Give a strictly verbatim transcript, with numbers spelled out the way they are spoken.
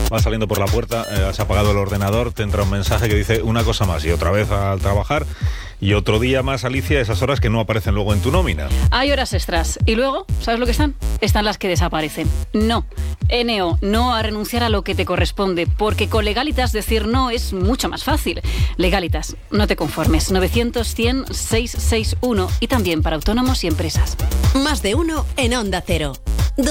Vas saliendo por la puerta, eh, has apagado el ordenador, te entra un mensaje que dice una cosa más y otra vez al trabajar y otro día más, Alicia, esas horas que no aparecen luego en tu nómina. Hay horas extras y luego, ¿sabes lo que están? Están las que desaparecen. No, N O, no a renunciar a lo que te corresponde, porque con Legalitas decir no es mucho más fácil. Legalitas, no te conformes. novecientos, cien, seiscientos sesenta y uno y también para autónomos y empresas. Más de uno en Onda Cero.